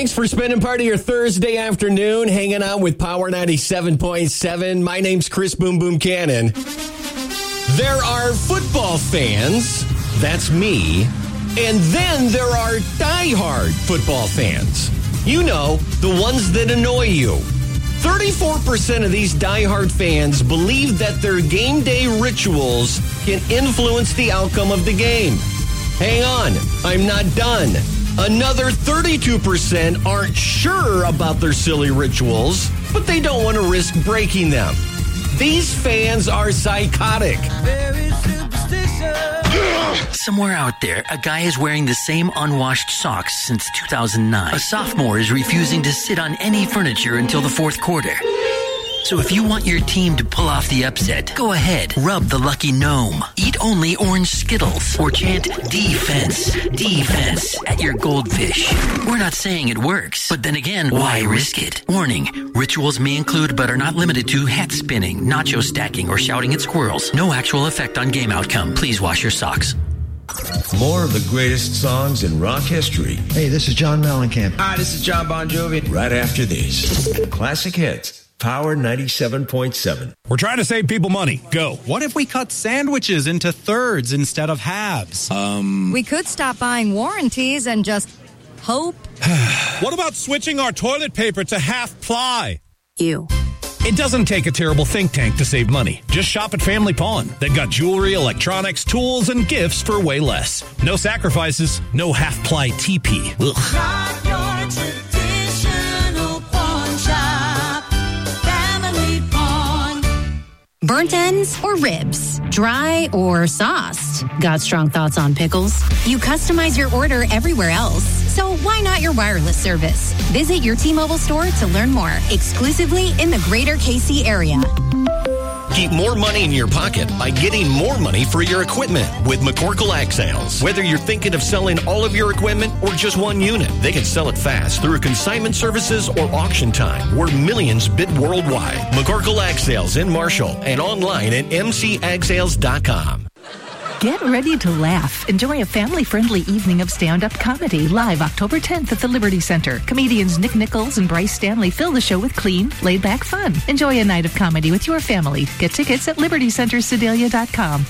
Thanks for spending part of your Thursday afternoon hanging out with Power 97.7. My name's Chris Boom Boom Cannon. There are football fans, that's me, and then there are diehard football fans. You know, the ones that annoy you. 34% of these diehard fans believe that their game day rituals can influence the outcome of the game. Hang on, I'm not done. Another 32% aren't sure about their silly rituals, but they don't want to risk breaking them. These fans are psychotic. Somewhere out there, a guy is wearing the same unwashed socks since 2009. A sophomore is refusing to sit on any furniture until the fourth quarter. So if you want your team to pull off the upset, go ahead, rub the lucky gnome, eat only orange Skittles, or chant defense, defense at your goldfish. We're not saying it works, but then again, why risk it? Warning, rituals may include but are not limited to hat spinning, nacho stacking, or shouting at squirrels. No actual effect on game outcome. Please wash your socks. More of the greatest songs in rock history. Hey, this is John Mellencamp. Hi, this is John Bon Jovi. Right after these. Classic hits. Power 97.7. We're trying to save people money. Go. What if we cut sandwiches into thirds instead of halves? We could stop buying warranties and just hope. What about switching our toilet paper to half ply? You. It doesn't take a terrible think tank to save money. Just shop at Family Pawn. They've got jewelry, electronics, tools, and gifts for way less. No sacrifices, no half-ply TP. Ugh. Shop your traditional pawn shop. Family Pawn. Burnt ends or ribs? Dry or sauced? Got strong thoughts on pickles? You customize your order everywhere else, so why not your wireless service? Visit your T-Mobile store to learn more, exclusively in the greater KC area. Keep more money in your pocket by getting more money for your equipment with McCorkle Ag Sales. Whether you're thinking of selling all of your equipment or just one unit, they can sell it fast through consignment services or auction time, where millions bid worldwide. McCorkle Ag Sales in Marshall and online at mcagsales.com. Get ready to laugh. Enjoy a family-friendly evening of stand-up comedy live October 10th at the Liberty Center. Comedians Nick Nichols and Bryce Stanley fill the show with clean, laid-back fun. Enjoy a night of comedy with your family. Get tickets at libertycentersedalia.com.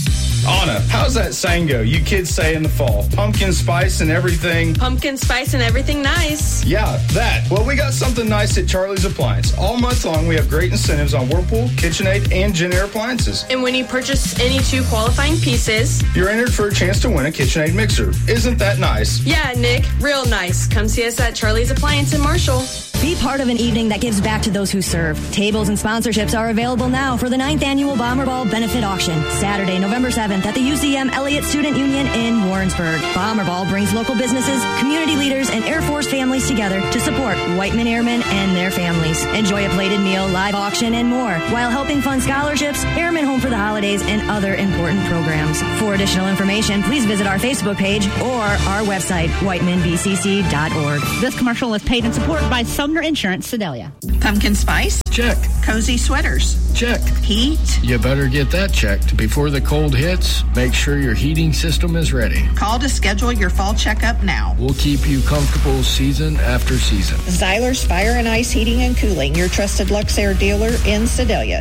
Anna, how's that saying go? You kids say in the fall, pumpkin spice and everything. Pumpkin spice and everything nice. Yeah, that. Well, we got something nice at Charlie's Appliance. All month long, we have great incentives on Whirlpool, KitchenAid, and Jenn-Air appliances. And when you purchase any 2 qualifying pieces, you're entered for a chance to win a KitchenAid mixer. Isn't that nice? Yeah, Nick, real nice. Come see us at Charlie's Appliance in Marshall. Be part of an evening that gives back to those who serve. Tables and sponsorships are available now for the 9th Annual Bomber Ball Benefit Auction, Saturday, November 7th at the UCM Elliott Student Union in Warrensburg. Bomber Ball brings local businesses, community leaders, and Air Force families together to support Whiteman Airmen and their families. Enjoy a plated meal, live auction, and more, while helping fund scholarships, Airmen Home for the Holidays, and other important programs. For additional information, please visit our Facebook page or our website, whitemanbcc.org. This commercial is paid in support by Sumner Insurance, Sedalia. Pumpkin spice? Check. Cozy sweaters? Check. Heat? You better get that checked before the cold hits. Make sure your heating system is ready. Call to schedule your fall checkup now. We'll keep you comfortable season after season. Zyler's Fire and Ice Heating and Cooling, your trusted Luxair dealer in Sedalia.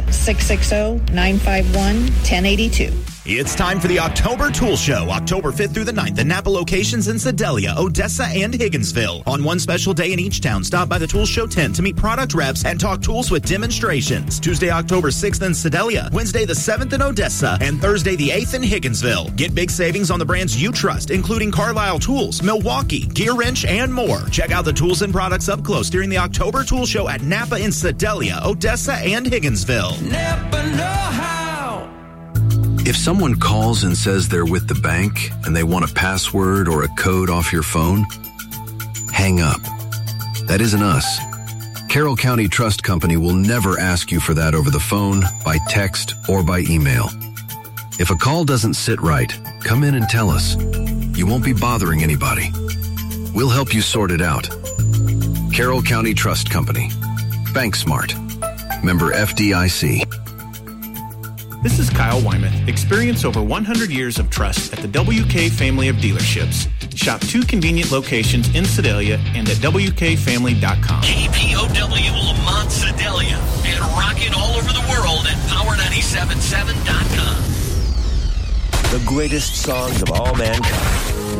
660-951-1082. It's time for the October Tool Show, October 5th through the 9th at Napa locations in Sedalia, Odessa, and Higginsville. On one special day in each town, stop by the Tool Show tent to meet product reps and talk tools with demonstrations. Tuesday, October 6th in Sedalia, Wednesday the 7th in Odessa, and Thursday the 8th in Higginsville. Get big savings on the brands you trust, including Carlisle Tools, Milwaukee, Gear Wrench, and more. Check out the tools and products up close during the October Tool Show at Napa in Sedalia, Odessa, and Higginsville. Napa know how. If someone calls and says they're with the bank and they want a password or a code off your phone, hang up. That isn't us. Carroll County Trust Company will never ask you for that over the phone, by text, or by email. If a call doesn't sit right, come in and tell us. You won't be bothering anybody. We'll help you sort it out. Carroll County Trust Company. Bank Smart. Member FDIC. This is Kyle Wyman. Experience over 100 years of trust at the WK family of dealerships. Shop 2 convenient locations in Sedalia and at WKFamily.com. KPOW Lamont Sedalia and rocking all over the world at Power977.com. The greatest songs of all mankind.